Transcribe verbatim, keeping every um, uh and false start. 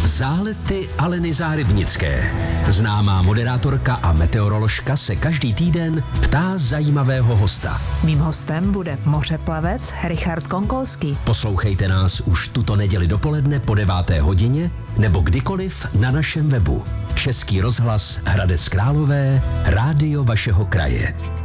Zálety Aleny Zárybnické. Známá moderátorka a meteoroložka se každý týden ptá zajímavého hosta. Mým hostem bude mořeplavec Richard Konkolský. Poslouchejte nás už tuto neděli dopoledne po deváté hodině nebo kdykoliv na našem webu. Český rozhlas Hradec Králové, rádio vašeho kraje.